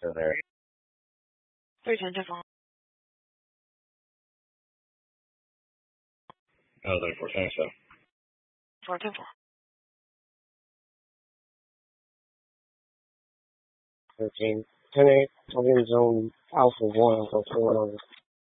still there. 310 phone. Oh, 3410, so. 410 13. 10-8, I'm in zone Alpha 1 for 4 hours.